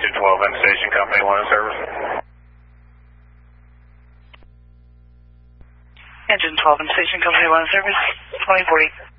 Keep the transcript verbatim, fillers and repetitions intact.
Engine twelve in Station Company one in service. Engine twelve in Station Company one in service, twenty forty.